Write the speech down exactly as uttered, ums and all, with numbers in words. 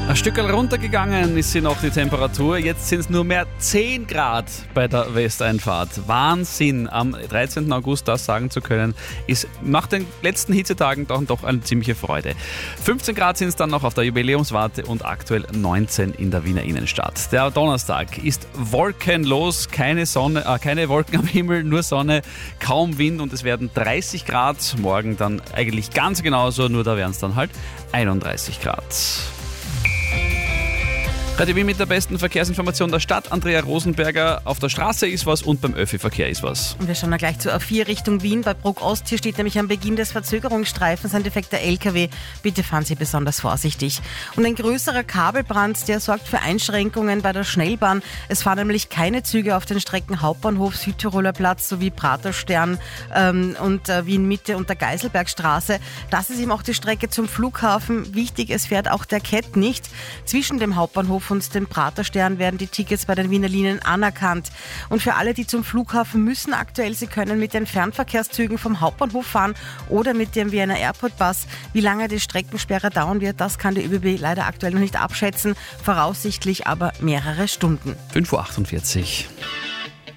Ein Stückchen runtergegangen ist sie noch, die Temperatur. Jetzt sind es nur mehr zehn Grad bei der Westeinfahrt. Wahnsinn, am dreizehnten August das sagen zu können, ist nach den letzten Hitzetagen doch, doch eine ziemliche Freude. fünfzehn Grad sind es dann noch auf der Jubiläumswarte und aktuell neunzehn in der Wiener Innenstadt. Der Donnerstag ist wolkenlos, keine Sonne, äh, keine Wolken am Himmel, nur Sonne, kaum Wind und es werden dreißig Grad. Morgen dann eigentlich ganz genauso, nur da werden es dann halt einunddreißig Grad. Radio Wien mit der besten Verkehrsinformation der Stadt. Andrea Rosenberger, auf der Straße ist was und beim Öffi-Verkehr ist was. Und wir schauen dann gleich zur A vier Richtung Wien. Bei Bruck Ost, hier steht nämlich am Beginn des Verzögerungsstreifens ein defekter L K W. Bitte fahren Sie besonders vorsichtig. Und ein größerer Kabelbrand, der sorgt für Einschränkungen bei der Schnellbahn. Es fahren nämlich keine Züge auf den Strecken Hauptbahnhof, Südtiroler Platz sowie Praterstern ähm, und äh, Wien Mitte und der Geiselbergstraße. Das ist eben auch die Strecke zum Flughafen. Wichtig, es fährt auch der Cat nicht. Zwischen dem Hauptbahnhof und dem Praterstern werden die Tickets bei den Wiener Linien anerkannt. Und für alle, die zum Flughafen müssen aktuell, sie können mit den Fernverkehrszügen vom Hauptbahnhof fahren oder mit dem Vienna Airport Bus. Wie lange die Streckensperre dauern wird, das kann die ÖBB leider aktuell noch nicht abschätzen. Voraussichtlich aber mehrere Stunden. fünf Uhr achtundvierzig.